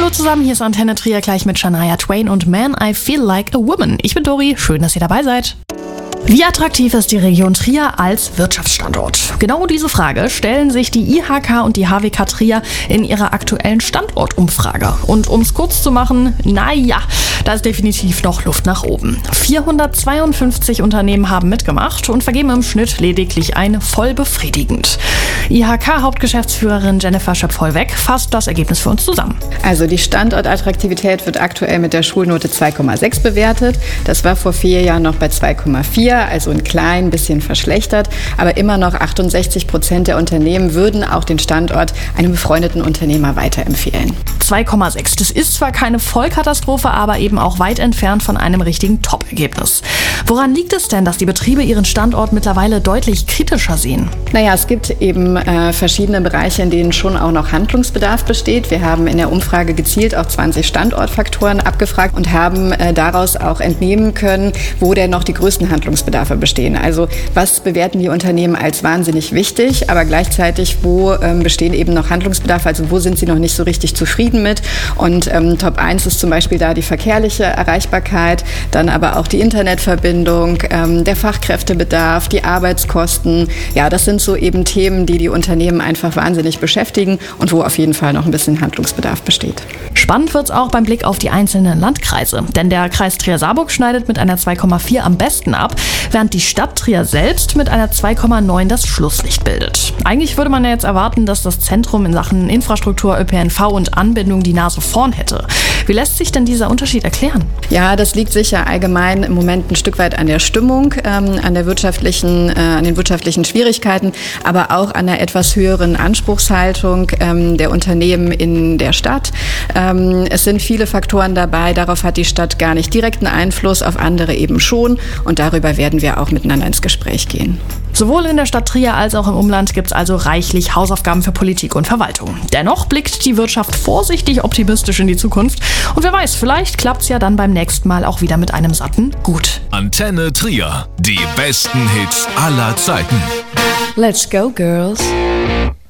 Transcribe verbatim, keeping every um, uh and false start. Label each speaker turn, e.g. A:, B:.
A: Hallo zusammen, hier ist Antenne Trier gleich mit Shania Twain und Man, I Feel Like a Woman. Ich bin Dori, schön, dass ihr dabei seid. Wie attraktiv ist die Region Trier als Wirtschaftsstandort? Genau diese Frage stellen sich die I H K und die H W K Trier in ihrer aktuellen Standortumfrage. Und um es kurz zu machen, naja, da ist definitiv noch Luft nach oben. vierhundertzweiundfünfzig Unternehmen haben mitgemacht und vergeben im Schnitt lediglich ein voll befriedigend. I H K-Hauptgeschäftsführerin Jennifer Schöpf-Vollweg fasst das Ergebnis für uns zusammen.
B: Also die Standortattraktivität wird aktuell mit der Schulnote zwei Komma sechs bewertet. Das war vor vier Jahren noch bei zwei Komma vier, also ein klein bisschen verschlechtert. Aber immer noch achtundsechzig Prozent der Unternehmen würden auch den Standort einem befreundeten Unternehmer weiterempfehlen.
A: zwei Komma sechs, das ist zwar keine Vollkatastrophe, aber eben auch weit entfernt von einem richtigen Top-Ergebnis. Woran liegt es denn, dass die Betriebe ihren Standort mittlerweile deutlich kritischer sehen?
B: Naja, es gibt eben äh, verschiedene Bereiche, in denen schon auch noch Handlungsbedarf besteht. Wir haben in der Umfrage gezielt auch zwanzig Standortfaktoren abgefragt und haben äh, daraus auch entnehmen können, wo denn noch die größten Handlungsbedarfe bestehen. Also was bewerten die Unternehmen als wahnsinnig wichtig, aber gleichzeitig wo ähm, bestehen eben noch Handlungsbedarfe, also wo sind sie noch nicht so richtig zufrieden mit. Und ähm, Top eins ist zum Beispiel da die verkehrliche Erreichbarkeit, dann aber auch die Internetverbindung, ähm, der Fachkräftebedarf, die Arbeitskosten. Ja, das sind so eben Themen, die die Unternehmen einfach wahnsinnig beschäftigen und wo auf jeden Fall noch ein bisschen Handlungsbedarf besteht.
A: Spannend wird's auch beim Blick auf die einzelnen Landkreise. Denn der Kreis Trier-Saarburg schneidet mit einer zwei Komma vier am besten ab, während die Stadt Trier selbst mit einer zwei Komma neun das Schlusslicht bildet. Eigentlich würde man ja jetzt erwarten, dass das Zentrum in Sachen Infrastruktur, Ö P N V und Anbindung die Nase vorn hätte. Wie lässt sich denn dieser Unterschied erklären?
B: Ja, das liegt sicher allgemein im Moment ein Stück weit an der Stimmung, ähm, an der wirtschaftlichen, äh, an den wirtschaftlichen Schwierigkeiten, aber auch an einer etwas höheren Anspruchshaltung ähm, der Unternehmen in der Stadt. Ähm, es sind viele Faktoren dabei, darauf hat die Stadt gar nicht direkten Einfluss, auf andere eben schon und darüber werden wir auch miteinander ins Gespräch gehen.
A: Sowohl in der Stadt Trier als auch im Umland gibt es also reichlich Hausaufgaben für Politik und Verwaltung. Dennoch blickt die Wirtschaft vorsichtig optimistisch in die Zukunft. Und wer weiß, vielleicht klappt es ja dann beim nächsten Mal auch wieder mit einem satten Gut.
C: Antenne Trier, die besten Hits aller Zeiten.
A: Let's go, girls.